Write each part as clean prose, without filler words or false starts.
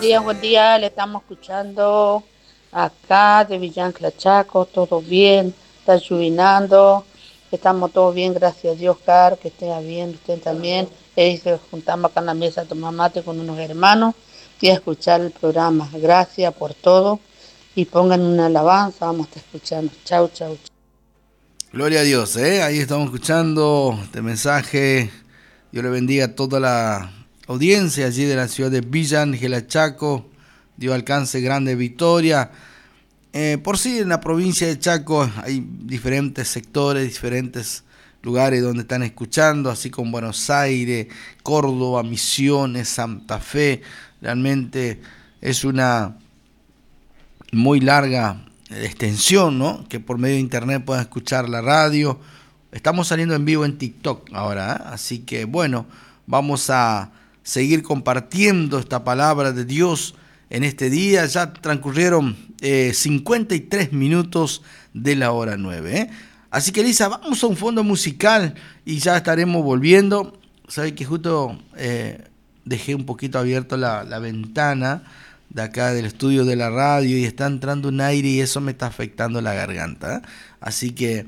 buen día. Le estamos escuchando acá de Villancla Chaco, todo bien, está llovinando, estamos todos bien, gracias a Dios, Car, que esté bien, usted también. Y se juntamos acá en la mesa a tomar mate con unos hermanos y a escuchar el programa. Gracias por todo y pongan una alabanza, vamos a estar escuchando. Chau, chau. Gloria a Dios, ¿eh? Ahí estamos escuchando este mensaje. Dios le bendiga a toda la audiencia allí de la ciudad de Villa Ángela Chaco. Dios alcance grande victoria. Por sí, en la provincia de Chaco hay diferentes sectores, diferentes lugares donde están escuchando, así como Buenos Aires, Córdoba, Misiones, Santa Fe. Realmente es una muy larga extensión, ¿no? Que por medio de internet puedan escuchar la radio. Estamos saliendo en vivo en TikTok ahora, ¿eh? Así que bueno, vamos a seguir compartiendo esta palabra de Dios en este día. Ya transcurrieron 53 minutos de la hora 9, ¿eh? Así que Elisa, vamos a un fondo musical y ya estaremos volviendo. Sabes que justo dejé un poquito abierto la ventana de acá del estudio de la radio y está entrando un aire y eso me está afectando la garganta. Así que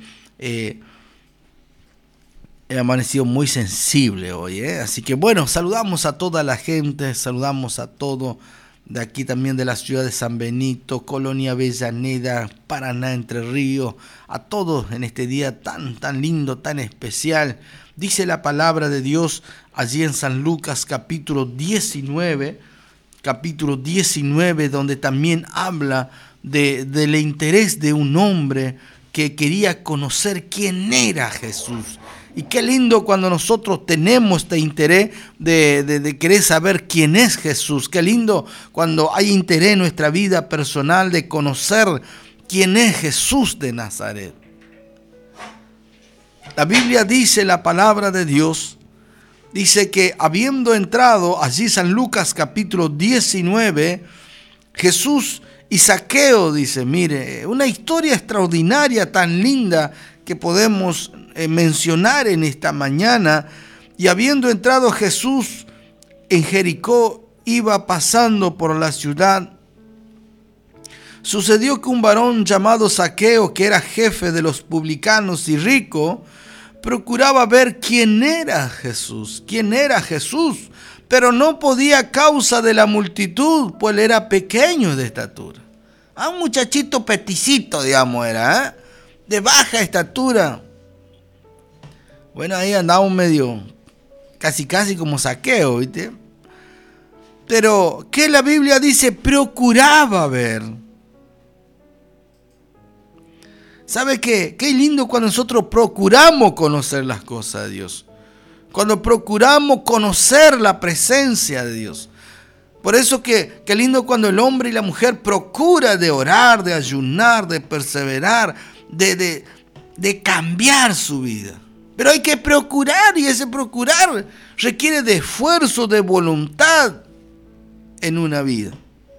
he amanecido muy sensible hoy. Así que bueno, saludamos a toda la gente, saludamos a todo de aquí también de la ciudad de San Benito, Colonia Avellaneda, Paraná, Entre Ríos, a todos en este día tan lindo, tan especial. Dice la palabra de Dios allí en San Lucas capítulo 19, donde también habla del interés de un hombre que quería conocer quién era Jesús. Y qué lindo cuando nosotros tenemos este interés de querer saber quién es Jesús. Qué lindo cuando hay interés en nuestra vida personal de conocer quién es Jesús de Nazaret. La Biblia dice, la palabra de Dios, dice que habiendo entrado allí San Lucas capítulo 19, Jesús y Zaqueo, dice, mire, una historia extraordinaria, tan linda que podemos mencionar en esta mañana. Y habiendo entrado Jesús en Jericó, iba pasando por la ciudad. Sucedió que un varón llamado Zaqueo, que era jefe de los publicanos y rico, procuraba ver quién era Jesús, pero no podía a causa de la multitud, pues era pequeño de estatura. Un muchachito peticito, digamos, era, de baja estatura. Bueno, ahí andaba un medio, casi como Zaqueo, ¿viste? Pero, ¿qué la Biblia dice? Procuraba ver. ¿Sabe qué? Qué lindo cuando nosotros procuramos conocer las cosas de Dios. Cuando procuramos conocer la presencia de Dios. Por eso qué lindo cuando el hombre y la mujer procura de orar, de ayunar, de perseverar, de cambiar su vida. Pero hay que procurar, y ese procurar requiere de esfuerzo, de voluntad en una vida.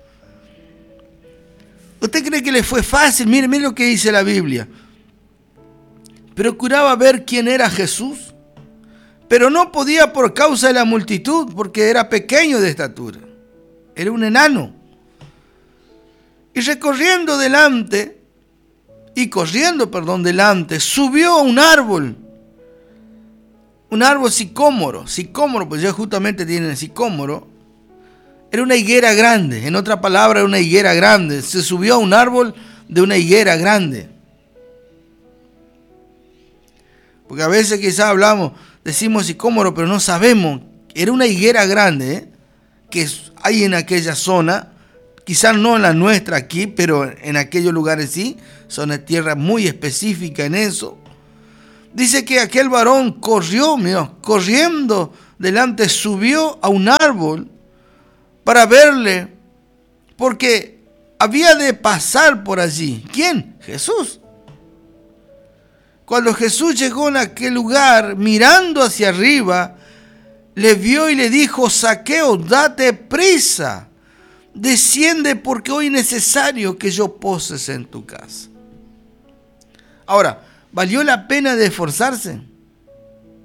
¿Usted cree que le fue fácil? Mire lo que dice la Biblia. Procuraba ver quién era Jesús, pero no podía por causa de la multitud, porque era pequeño de estatura. Era un enano. Y corriendo delante, subió a un árbol sicómoro, pues ya justamente tienen sicómoro. Era una higuera grande, en otra palabra, una higuera grande. Se subió a un árbol de una higuera grande. Porque a veces quizás decimos sicómoro, pero no sabemos. Era una higuera grande, que hay en aquella zona, quizás no en la nuestra aquí, pero en aquellos lugares sí, son de tierra muy específica en eso. Dice que aquel varón corriendo delante, subió a un árbol para verle, porque había de pasar por allí. ¿Quién? Jesús. Cuando Jesús llegó en aquel lugar, mirando hacia arriba, le vio y le dijo: Zaqueo, date prisa, desciende, porque hoy es necesario que yo poses en tu casa. Ahora, ¿valió la pena de esforzarse?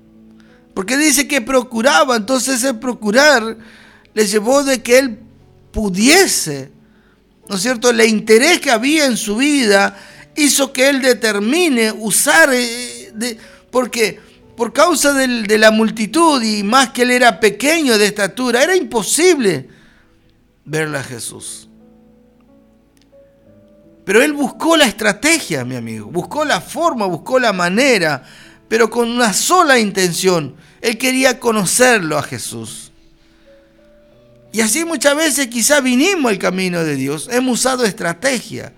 Porque dice que procuraba, entonces el procurar le llevó de que él pudiese, ¿no es cierto?, el interés que había en su vida hizo que él determine usar, porque por causa de la multitud y más que él era pequeño de estatura, era imposible verle a Jesús. Pero él buscó la estrategia, mi amigo, buscó la forma, buscó la manera, pero con una sola intención. Él quería conocerlo a Jesús. Y así muchas veces quizás vinimos al camino de Dios, hemos usado estrategia,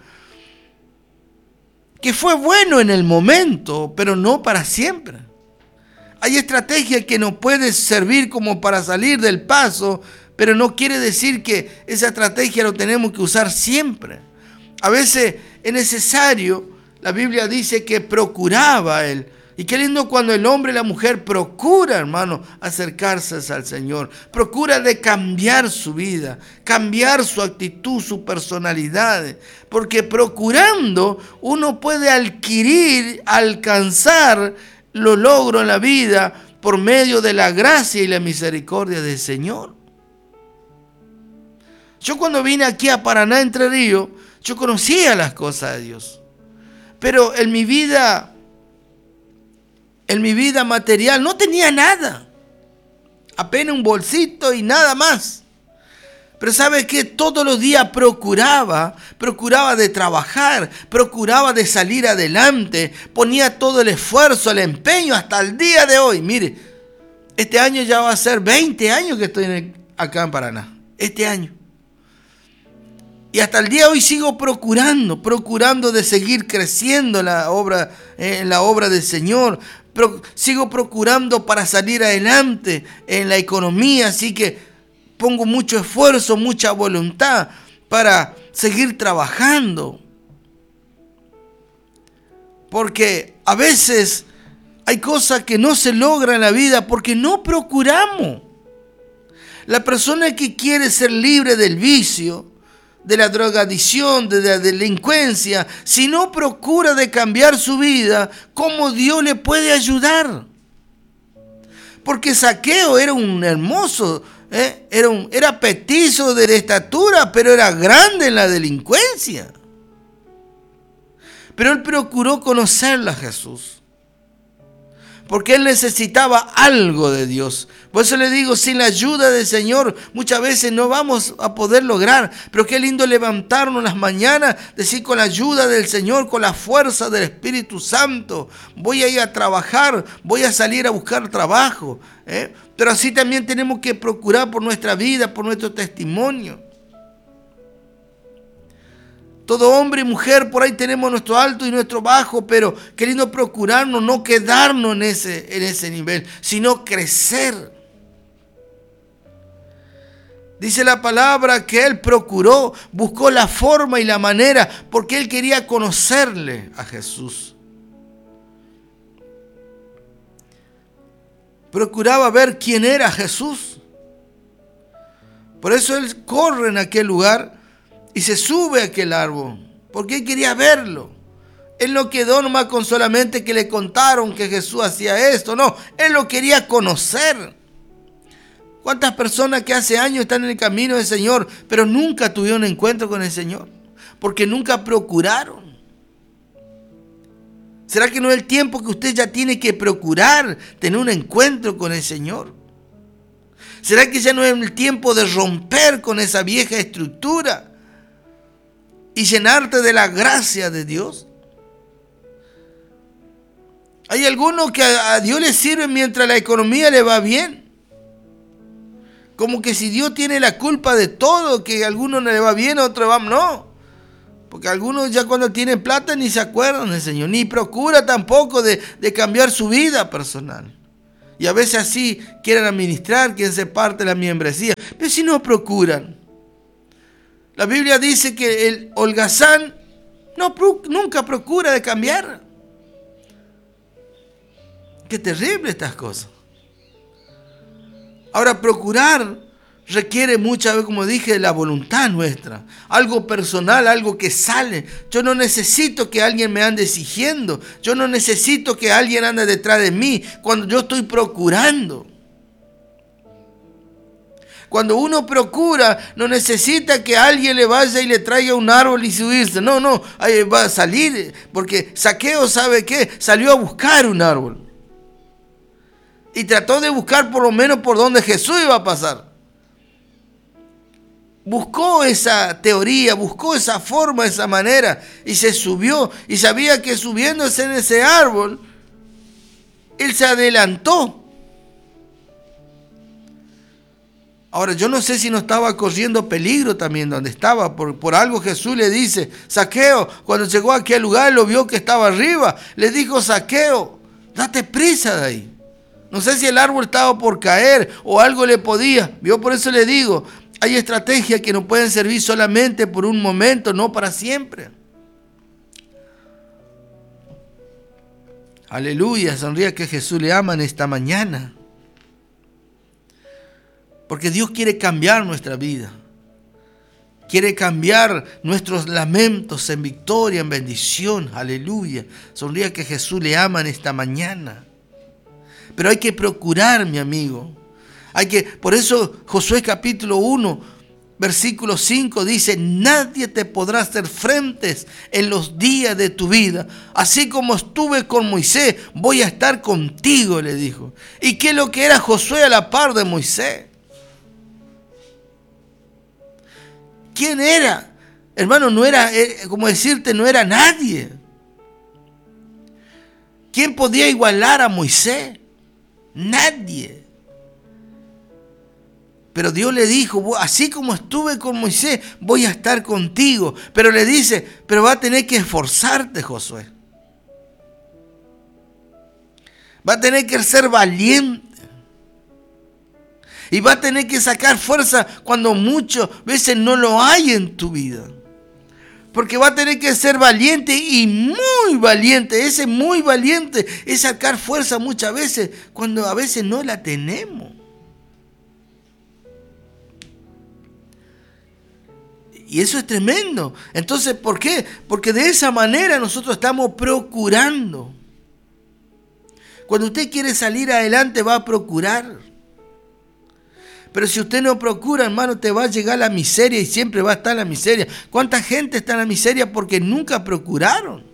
que fue bueno en el momento, pero no para siempre. Hay estrategia que nos puede servir como para salir del paso, pero no quiere decir que esa estrategia lo tenemos que usar siempre. A veces es necesario, la Biblia dice que procuraba él. Y qué lindo cuando el hombre y la mujer procura, hermano, acercarse al Señor. Procura de cambiar su vida, cambiar su actitud, su personalidad. Porque procurando uno puede adquirir, alcanzar los logros en la vida por medio de la gracia y la misericordia del Señor. Yo cuando vine aquí a Paraná, Entre Ríos, yo conocía las cosas de Dios. Pero en mi vida material no tenía nada. Apenas un bolsito y nada más. Pero ¿sabe qué? Todos los días procuraba de trabajar, procuraba de salir adelante, ponía todo el esfuerzo, el empeño hasta el día de hoy. Mire, este año ya va a ser 20 años que estoy acá en Paraná. Este año. Y hasta el día de hoy sigo procurando de seguir creciendo en la obra del Señor. Sigo procurando para salir adelante en la economía, así que pongo mucho esfuerzo, mucha voluntad para seguir trabajando. Porque a veces hay cosas que no se logran en la vida porque no procuramos. La persona que quiere ser libre del vicio, de la drogadicción, de la delincuencia, si no procura de cambiar su vida, ¿cómo Dios le puede ayudar? Porque Zaqueo era un hermoso, era petizo de estatura, pero era grande en la delincuencia. Pero él procuró conocerla a Jesús, porque él necesitaba algo de Dios. Por eso le digo, sin la ayuda del Señor muchas veces no vamos a poder lograr. Pero qué lindo levantarnos las mañanas, decir con la ayuda del Señor, con la fuerza del Espíritu Santo, voy a ir a trabajar, voy a salir a buscar trabajo. Pero así también tenemos que procurar por nuestra vida, por nuestro testimonio. Todo hombre y mujer, por ahí tenemos nuestro alto y nuestro bajo, pero queriendo procurarnos, no quedarnos en ese nivel, sino crecer. Dice la palabra que él procuró, buscó la forma y la manera, porque él quería conocerle a Jesús. Procuraba ver quién era Jesús. Por eso él corre en aquel lugar y se sube a aquel árbol, porque él quería verlo. Él no quedó nomás con solamente que le contaron que Jesús hacía esto, no, él lo quería conocer. ¿Cuántas personas que hace años están en el camino del Señor, pero nunca tuvieron un encuentro con el Señor? Porque nunca procuraron. ¿Será que no es el tiempo que usted ya tiene que procurar tener un encuentro con el Señor? ¿Será que ya no es el tiempo de romper con esa vieja estructura y llenarte de la gracia de Dios? Hay algunos que a Dios le sirven mientras la economía le va bien. Como que si Dios tiene la culpa de todo, que a algunos no le va bien, a otros no. Porque algunos ya cuando tienen plata ni se acuerdan del Señor, ni procura tampoco de cambiar su vida personal. Y a veces así quieren administrar, quieren ser parte de la membresía, pero si no procuran. La Biblia dice que el holgazán nunca procura de cambiar. Qué terrible estas cosas. Ahora, procurar requiere muchas veces, como dije, la voluntad nuestra. Algo personal, algo que sale. Yo no necesito que alguien me ande exigiendo. Yo no necesito que alguien ande detrás de mí cuando yo estoy procurando. Cuando uno procura, no necesita que alguien le vaya y le traiga un árbol y subirse. No, ahí va a salir, porque Zaqueo, ¿sabe qué? Salió a buscar un árbol. Y trató de buscar por lo menos por donde Jesús iba a pasar. Buscó esa teoría, buscó esa forma, esa manera, y se subió, y sabía que subiéndose en ese árbol, él se adelantó. Ahora, yo no sé si no estaba corriendo peligro también donde estaba, por algo Jesús le dice, Zaqueo, cuando llegó a aquel lugar, lo vio que estaba arriba, le dijo, Zaqueo, date prisa de ahí. No sé si el árbol estaba por caer o algo le podía, yo por eso le digo, hay estrategias que nos pueden servir solamente por un momento, no para siempre. Aleluya, sonría que Jesús le ama en esta mañana. Porque Dios quiere cambiar nuestra vida. Quiere cambiar nuestros lamentos en victoria, en bendición. Aleluya. Sonría que Jesús le ama en esta mañana. Pero hay que procurar, mi amigo. Por eso Josué capítulo 1, versículo 5 dice, nadie te podrá hacer frentes en los días de tu vida. Así como estuve con Moisés, voy a estar contigo, le dijo. ¿Y qué es lo que era Josué a la par de Moisés? ¿Quién era? Hermano, no era, como decirte, no era nadie. ¿Quién podía igualar a Moisés? Nadie. Pero Dios le dijo, así como estuve con Moisés, voy a estar contigo. Pero le dice, pero va a tener que esforzarte, Josué. Va a tener que ser valiente. Y va a tener que sacar fuerza cuando muchas veces no lo hay en tu vida. Porque va a tener que ser valiente y muy valiente. Ese muy valiente es sacar fuerza muchas veces cuando a veces no la tenemos. Y eso es tremendo. Entonces, ¿por qué? Porque de esa manera nosotros estamos procurando. Cuando usted quiere salir adelante va a procurar. Pero si usted no procura, hermano, te va a llegar la miseria y siempre va a estar la miseria. ¿Cuánta gente está en la miseria porque nunca procuraron?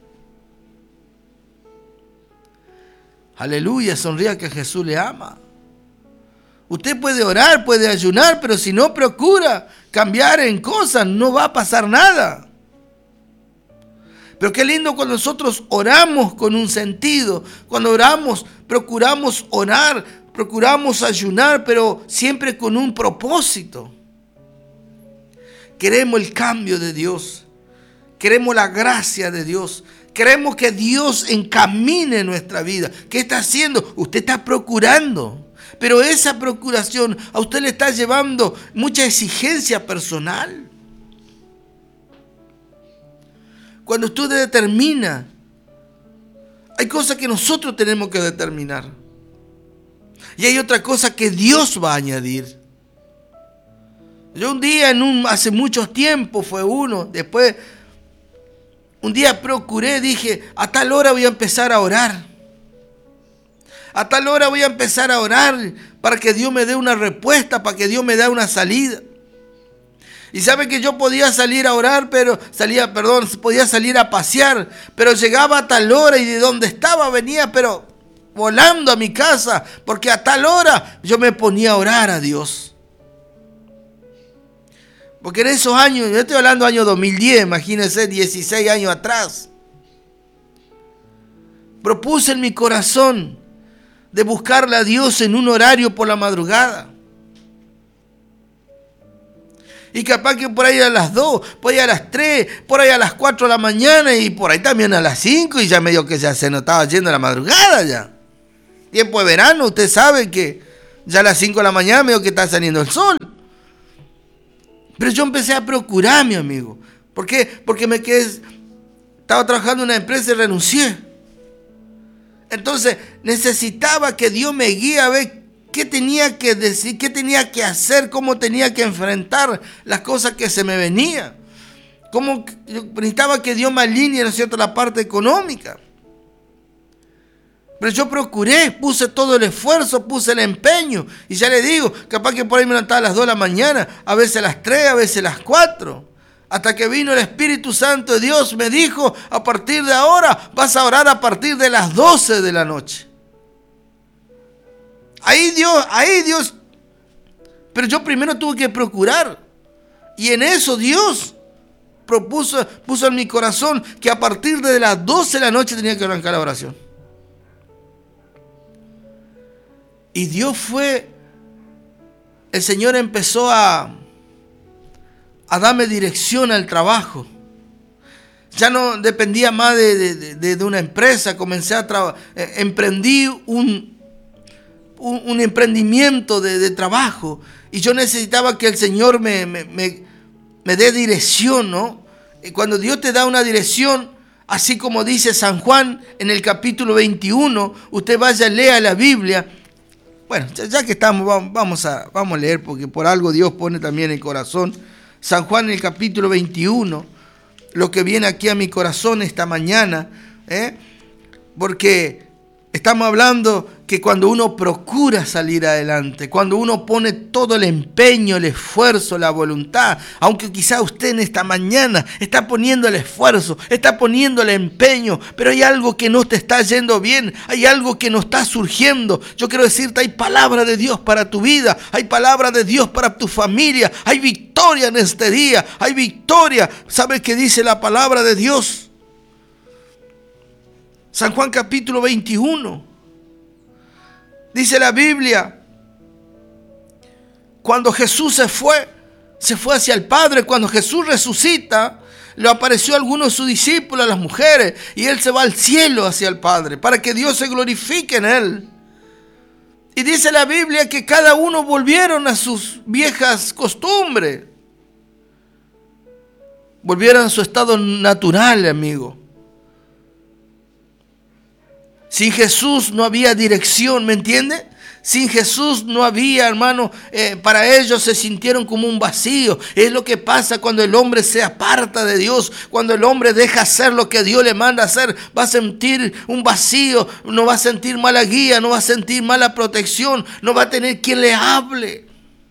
Aleluya, sonría que Jesús le ama. Usted puede orar, puede ayunar, pero si no procura cambiar en cosas, no va a pasar nada. Pero qué lindo cuando nosotros oramos con un sentido, cuando oramos, procuramos orar, procuramos ayunar, pero siempre con un propósito. Queremos el cambio de Dios. Queremos la gracia de Dios. Queremos que Dios encamine nuestra vida. ¿Qué está haciendo? Usted está procurando. Pero esa procuración a usted le está llevando mucha exigencia personal. Cuando usted determina, hay cosas que nosotros tenemos que determinar. Y hay otra cosa que Dios va a añadir. Yo un día, hace mucho tiempo fue después, un día procuré, dije, a tal hora voy a empezar a orar. A tal hora voy a empezar a orar para que Dios me dé una respuesta, para que Dios me dé una salida. Y sabe que yo podía salir a orar, podía salir a pasear, pero llegaba a tal hora y de donde estaba venía, pero volando a mi casa, porque a tal hora yo me ponía a orar a Dios. Porque en esos años, yo estoy hablando año 2010, imagínense, 16 años atrás, propuse en mi corazón de buscarle a Dios en un horario por la madrugada. Y capaz que por ahí a las 2, por ahí a las 3, por ahí a las 4 de la mañana y por ahí también a las 5 y ya medio que ya se nos estaba yendo la madrugada ya. Tiempo de verano, usted sabe que ya a las 5 de la mañana medio que está saliendo el sol. Pero yo empecé a procurar, mi amigo. ¿Por qué? Porque estaba trabajando en una empresa y renuncié. Entonces necesitaba que Dios me guíe a ver qué tenía que decir, qué tenía que hacer, cómo tenía que enfrentar las cosas que se me venían. Yo necesitaba que Dios me alinee, ¿no es cierto?, la parte económica. Pero yo procuré, puse todo el esfuerzo, puse el empeño. Y ya le digo, capaz que por ahí me levantaba a las 2 de la mañana, a veces a las 3, a veces a las 4. Hasta que vino el Espíritu Santo de Dios, me dijo, a partir de ahora vas a orar a partir de las 12 de la noche. Ahí Dios. Pero yo primero tuve que procurar. Y en eso Dios puso en mi corazón que a partir de las 12 de la noche tenía que arrancar la oración. Y el Señor empezó a darme dirección al trabajo. Ya no dependía más de una empresa, emprendí un emprendimiento de trabajo. Y yo necesitaba que el Señor me dé dirección, ¿no? Y cuando Dios te da una dirección, así como dice San Juan en el capítulo 21, usted vaya, lea la Biblia. Bueno, ya que estamos, vamos a leer, porque por algo Dios pone también el corazón. San Juan en el capítulo 21, lo que viene aquí a mi corazón esta mañana, porque estamos hablando que cuando uno procura salir adelante, cuando uno pone todo el empeño, el esfuerzo, la voluntad, aunque quizá usted en esta mañana está poniendo el esfuerzo, está poniendo el empeño, pero hay algo que no te está yendo bien, hay algo que no está surgiendo. Yo quiero decirte, hay palabra de Dios para tu vida, hay palabra de Dios para tu familia, hay victoria en este día, hay victoria. ¿Sabes qué dice la palabra de Dios? San Juan capítulo 21. Dice la Biblia, cuando Jesús se fue hacia el Padre. Cuando Jesús resucita, le apareció a algunos de sus discípulos, a las mujeres, y Él se va al cielo hacia el Padre, para que Dios se glorifique en Él. Y dice la Biblia que cada uno volvieron a sus viejas costumbres. Volvieron a su estado natural, amigo. Sin Jesús no había dirección, ¿me entiende? Sin Jesús no había, hermano, para ellos se sintieron como un vacío. Es lo que pasa cuando el hombre se aparta de Dios, cuando el hombre deja hacer lo que Dios le manda hacer. Va a sentir un vacío, no va a sentir mala guía, no va a sentir mala protección, no va a tener quien le hable.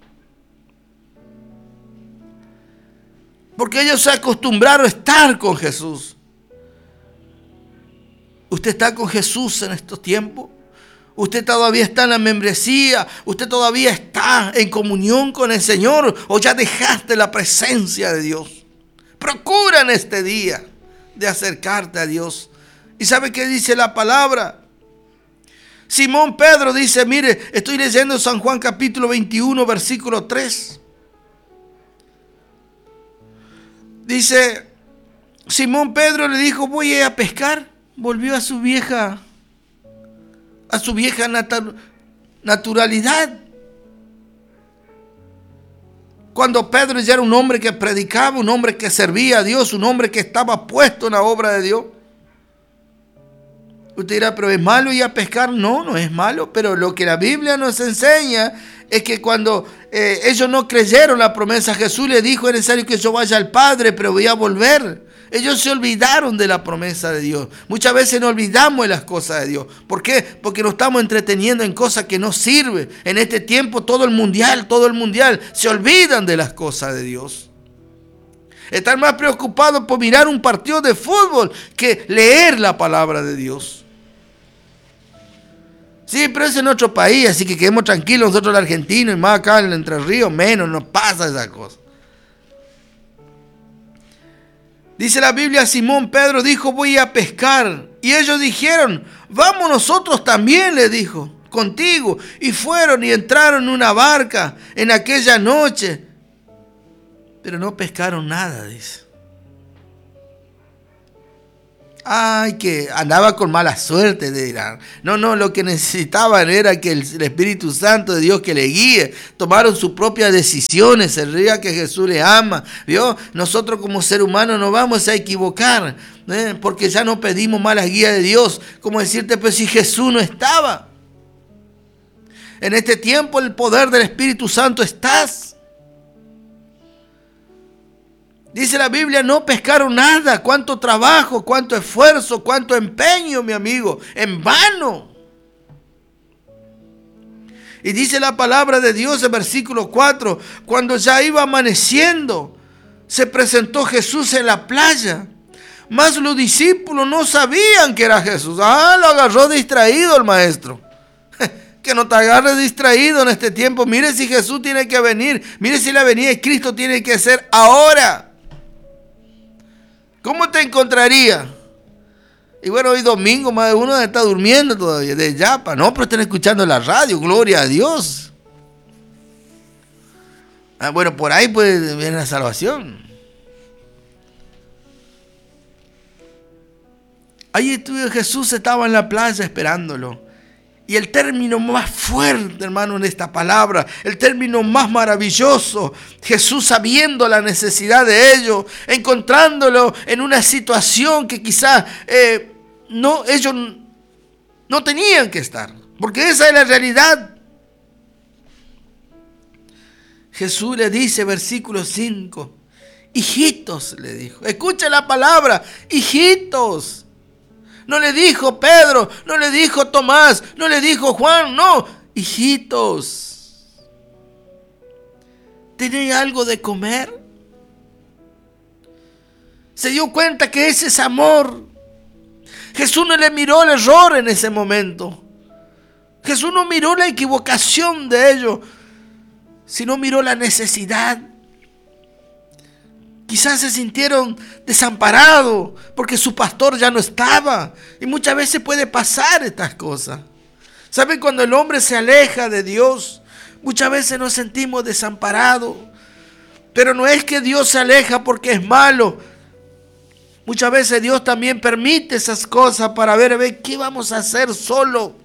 Porque ellos se acostumbraron a estar con Jesús. ¿Usted está con Jesús en estos tiempos? ¿Usted todavía está en la membresía? ¿Usted todavía está en comunión con el Señor? ¿O ya dejaste la presencia de Dios? Procura en este día de acercarte a Dios. ¿Y sabe qué dice la palabra? Simón Pedro dice, mire, estoy leyendo San Juan capítulo 21, versículo 3. Dice, Simón Pedro le dijo, voy a ir a pescar. Volvió a su vieja naturalidad. Cuando Pedro ya era un hombre que predicaba, un hombre que servía a Dios, un hombre que estaba puesto en la obra de Dios. Usted dirá, pero ¿es malo ir a pescar? No, no es malo, pero lo que la Biblia nos enseña es que cuando ellos no creyeron la promesa, Jesús les dijo, es necesario que yo vaya al Padre, pero voy a volver. Ellos se olvidaron de la promesa de Dios. Muchas veces nos olvidamos de las cosas de Dios. ¿Por qué? Porque nos estamos entreteniendo en cosas que no sirven. En este tiempo todo el mundial se olvidan de las cosas de Dios. Están más preocupados por mirar un partido de fútbol que leer la palabra de Dios. Sí, pero es en otro país, así que quedemos tranquilos nosotros los argentinos, y más acá en Entre Ríos, menos, no pasa esa cosa. Dice la Biblia, Simón Pedro dijo, voy a pescar. Y ellos dijeron, vamos nosotros también, le dijo, contigo. Y fueron y entraron en una barca en aquella noche. Pero no pescaron nada, dice. Ay, que andaba con mala suerte, dirán. No, lo que necesitaban era que el Espíritu Santo de Dios que le guíe. Tomaron sus propias decisiones, se ría que Jesús le ama. ¿Vio? Nosotros como ser humano no vamos a equivocar, porque ya no pedimos malas guías de Dios. Como decirte, pues si Jesús no estaba. En este tiempo el poder del Espíritu Santo estás. Dice la Biblia, no pescaron nada. Cuánto trabajo, cuánto esfuerzo, cuánto empeño, mi amigo, en vano. Y dice la palabra de Dios en versículo 4, cuando ya iba amaneciendo, se presentó Jesús en la playa. Mas los discípulos no sabían que era Jesús. Lo agarró distraído el maestro. Que no te agarres distraído en este tiempo. Mire si Jesús tiene que venir. Mire si la venida de Cristo tiene que ser ahora. ¿Cómo te encontraría? Y bueno, hoy domingo más de uno está durmiendo todavía, de Yapa. No, pero están escuchando la radio, gloria a Dios. Bueno, por ahí puede venir la salvación. Ahí estuvo Jesús, estaba en la playa esperándolo. Y el término más fuerte, hermano, en esta palabra, el término más maravilloso, Jesús sabiendo la necesidad de ellos, encontrándolo en una situación que quizás ellos no tenían que estar, porque esa es la realidad. Jesús le dice, versículo 5, hijitos, le dijo, escucha la palabra, hijitos. No le dijo Pedro, no le dijo Tomás, no le dijo Juan, no, hijitos. ¿Tenéis algo de comer? Se dio cuenta que ese es amor. Jesús no le miró el error en ese momento. Jesús no miró la equivocación de ellos, sino miró la necesidad. Quizás se sintieron desamparados porque su pastor ya no estaba. Y muchas veces puede pasar estas cosas. ¿Saben? Cuando el hombre se aleja de Dios, muchas veces nos sentimos desamparados. Pero no es que Dios se aleja porque es malo. Muchas veces Dios también permite esas cosas para ver qué vamos a hacer solo.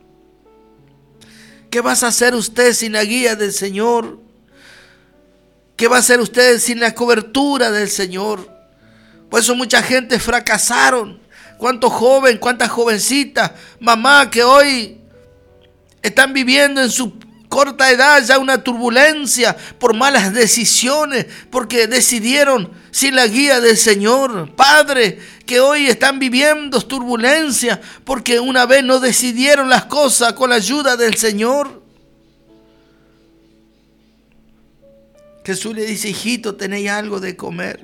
¿Qué vas a hacer usted sin la guía del Señor? ¿Qué va a hacer usted sin la cobertura del Señor? Por eso mucha gente fracasaron. Cuántos jóvenes, cuántas jovencitas, mamá que hoy están viviendo en su corta edad ya una turbulencia por malas decisiones, porque decidieron sin la guía del Señor. Padres que hoy están viviendo turbulencia porque una vez no decidieron las cosas con la ayuda del Señor. Jesús le dice, hijito, ¿tenéis algo de comer?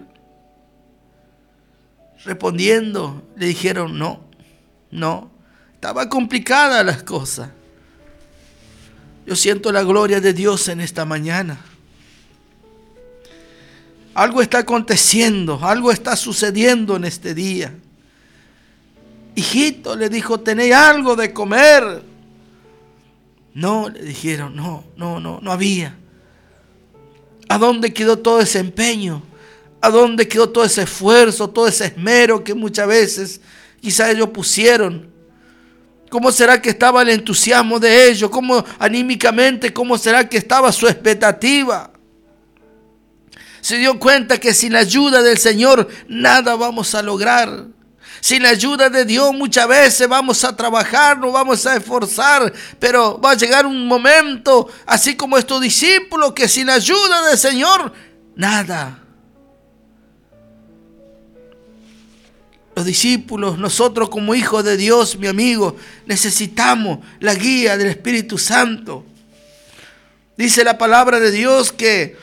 Respondiendo, le dijeron, no. Estaba complicada las cosas. Yo siento la gloria de Dios en esta mañana. Algo está aconteciendo, algo está sucediendo en este día. Hijito, le dijo, ¿tenéis algo de comer? No, le dijeron, no había. ¿A dónde quedó todo ese empeño? ¿A dónde quedó todo ese esfuerzo, todo ese esmero que muchas veces quizás ellos pusieron? ¿Cómo será que estaba el entusiasmo de ellos? ¿Cómo anímicamente, cómo será que estaba su expectativa? Se dio cuenta que sin la ayuda del Señor nada vamos a lograr. Sin la ayuda de Dios muchas veces vamos a trabajar, nos vamos a esforzar, pero va a llegar un momento, así como estos discípulos, que sin la ayuda del Señor, nada. Los discípulos, nosotros como hijos de Dios, mi amigo, necesitamos la guía del Espíritu Santo. Dice la palabra de Dios que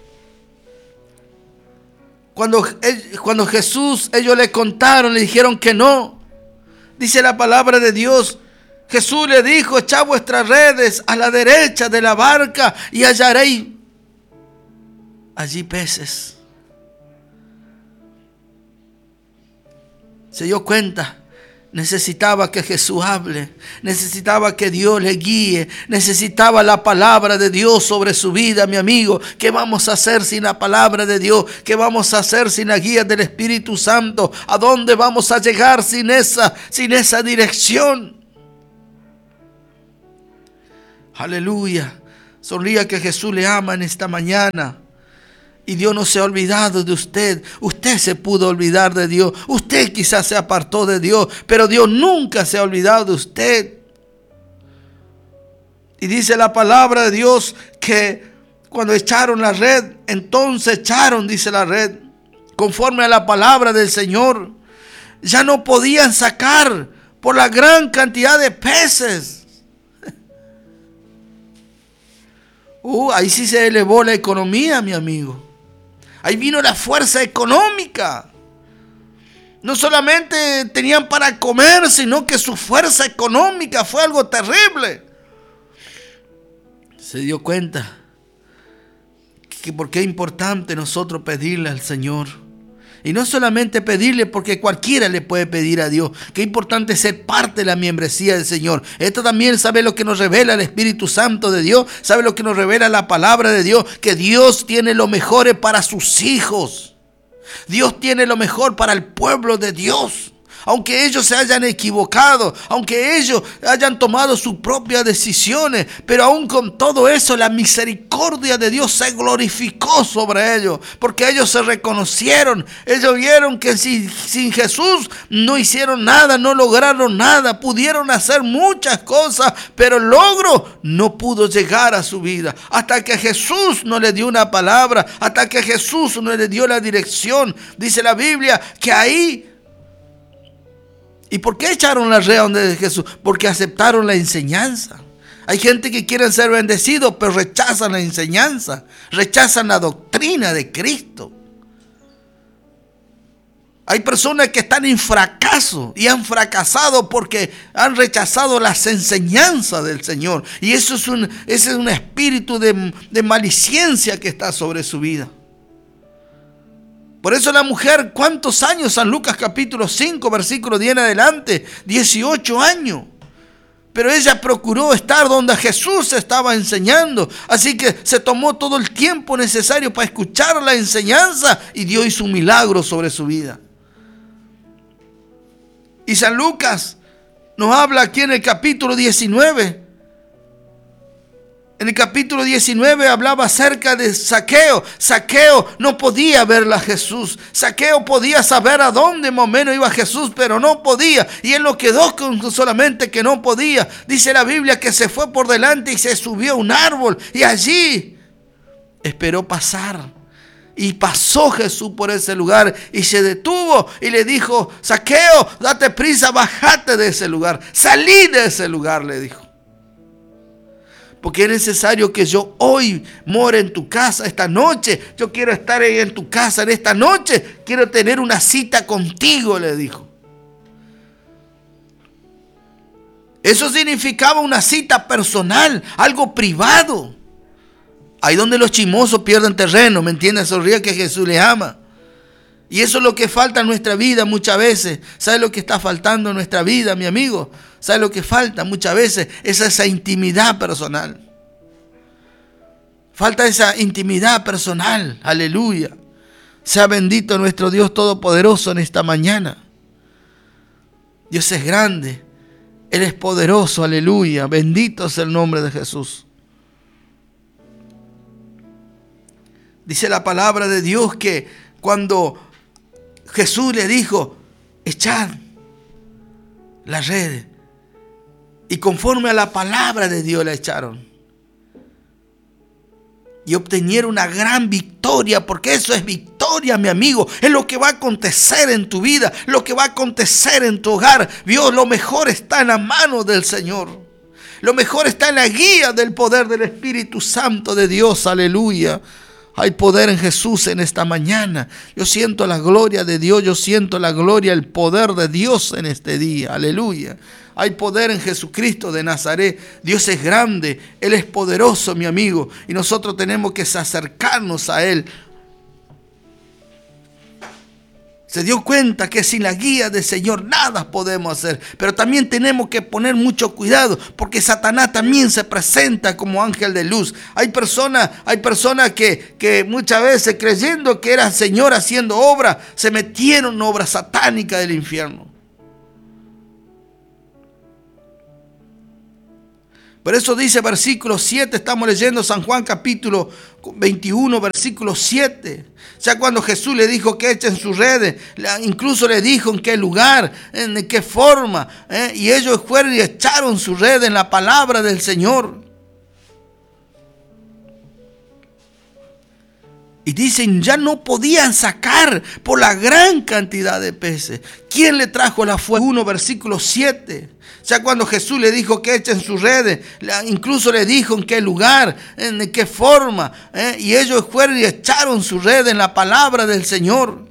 cuando Jesús, ellos le contaron, le dijeron que no. Dice la palabra de Dios, Jesús le dijo, echad vuestras redes a la derecha de la barca y hallaréis allí peces. Se dio cuenta, necesitaba que Jesús hable, necesitaba que Dios le guíe, necesitaba la palabra de Dios sobre su vida, mi amigo. ¿Qué vamos a hacer sin la palabra de Dios? ¿Qué vamos a hacer sin la guía del Espíritu Santo? ¿A dónde vamos a llegar sin esa dirección? Aleluya. Sonría que Jesús le ama en esta mañana. Y Dios no se ha olvidado de usted. Usted se pudo olvidar de Dios. Usted quizás se apartó de Dios, pero Dios nunca se ha olvidado de usted. Y dice la palabra de Dios que cuando echaron la red, entonces echaron, dice la red, conforme a la palabra del Señor. Ya no podían sacar por la gran cantidad de peces. Ahí sí se elevó la economía, mi amigo. Ahí vino la fuerza económica. No solamente tenían para comer, sino que su fuerza económica fue algo terrible. Se dio cuenta que porque es importante nosotros pedirle al Señor. Y no solamente pedirle, porque cualquiera le puede pedir a Dios. Qué importante ser parte de la membresía del Señor. Esto también sabe lo que nos revela el Espíritu Santo de Dios. Sabe lo que nos revela la palabra de Dios. Que Dios tiene lo mejor para sus hijos. Dios tiene lo mejor para el pueblo de Dios. Aunque ellos se hayan equivocado, aunque ellos hayan tomado sus propias decisiones, pero aún con todo eso la misericordia de Dios se glorificó sobre ellos, porque ellos se reconocieron, ellos vieron que sin Jesús no hicieron nada, no lograron nada, pudieron hacer muchas cosas, pero el logro no pudo llegar a su vida, hasta que Jesús no le dio una palabra, hasta que Jesús no le dio la dirección. Dice la Biblia que ahí. ¿Y por qué echaron la red donde Jesús? Porque aceptaron la enseñanza. Hay gente que quiere ser bendecidos, pero rechazan la enseñanza, rechazan la doctrina de Cristo. Hay personas que están en fracaso y han fracasado porque han rechazado las enseñanzas del Señor. Y ese es un espíritu de malicencia que está sobre su vida. Por eso la mujer, ¿cuántos años? San Lucas capítulo 5, versículo 10 en adelante, 18 años. Pero ella procuró estar donde Jesús estaba enseñando. Así que se tomó todo el tiempo necesario para escuchar la enseñanza y Dios hizo un milagro sobre su vida. Y San Lucas nos habla aquí en el capítulo 19. En el capítulo 19 hablaba acerca de Zaqueo. Zaqueo no podía verla a Jesús. Zaqueo podía saber a dónde más o menos iba Jesús, pero no podía. Y él no quedó con solamente que no podía. Dice la Biblia que se fue por delante y se subió a un árbol. Y allí esperó pasar. Y pasó Jesús por ese lugar y se detuvo y le dijo: Zaqueo, date prisa, bájate de ese lugar. Salí de ese lugar, le dijo. Porque es necesario que yo hoy more en tu casa esta noche. Yo quiero estar en tu casa en esta noche. Quiero tener una cita contigo, le dijo. Eso significaba una cita personal, algo privado. Ahí donde los chismosos pierden terreno, ¿me entiendes? Sonríe que Jesús les ama. Y eso es lo que falta en nuestra vida muchas veces. ¿Sabe lo que está faltando en nuestra vida, mi amigo? ¿Sabe lo que falta muchas veces? Es esa intimidad personal. Falta esa intimidad personal. Aleluya. Sea bendito nuestro Dios Todopoderoso en esta mañana. Dios es grande. Él es poderoso. Aleluya. Bendito es el nombre de Jesús. Dice la palabra de Dios que cuando Jesús le dijo: echad la red, y conforme a la palabra de Dios la echaron y obtenieron una gran victoria, porque eso es victoria, mi amigo. Es lo que va a acontecer en tu vida, lo que va a acontecer en tu hogar. Dios, lo mejor está en la mano del Señor. Lo mejor está en la guía del poder del Espíritu Santo de Dios. Aleluya. Hay poder en Jesús en esta mañana. Yo siento la gloria de Dios. Yo siento la gloria, el poder de Dios en este día. Aleluya. Hay poder en Jesucristo de Nazaret. Dios es grande. Él es poderoso, mi amigo. Y nosotros tenemos que acercarnos a Él. Se dio cuenta que sin la guía del Señor nada podemos hacer. Pero también tenemos que poner mucho cuidado, porque Satanás también se presenta como ángel de luz. Hay personas que muchas veces, creyendo que era el Señor haciendo obra, se metieron en obra satánica del infierno. Por eso dice versículo 7, estamos leyendo San Juan capítulo 21, versículo 7. Ya cuando Jesús le dijo que echen sus redes, incluso le dijo en qué lugar, en qué forma. Y ellos fueron y echaron su red en la palabra del Señor. Y dicen, ya no podían sacar por la gran cantidad de peces. ¿Quién le trajo la fuerza? 1 versículo 7. Ya cuando Jesús le dijo que echen sus redes, incluso le dijo en qué lugar, en qué forma. Y ellos fueron y echaron su red en la palabra del Señor.